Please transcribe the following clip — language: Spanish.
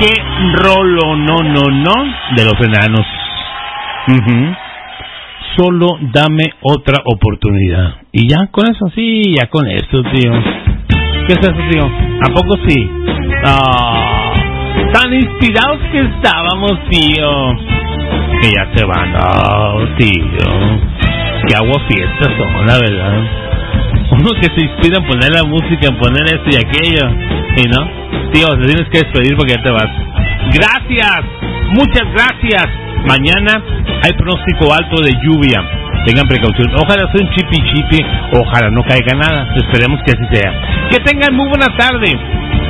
qué rolo no de los enanos. Solo dame otra oportunidad. Y ya con eso, sí, ya con eso, tío. ¿Qué es eso, tío? ¿A poco sí? Tan inspirados que estábamos, tío. Que ya se van. Tío. Qué aguafiestas son, la verdad. Uno que se inspira en poner la música, en poner esto y aquello. ¿Y no? Tío, te tienes que despedir porque ya te vas. ¡Gracias! ¡Muchas gracias! Mañana hay pronóstico alto de lluvia. Tengan precaución. Ojalá sea un chipi. Ojalá no caiga nada. Esperemos que así sea. Que tengan muy buena tarde.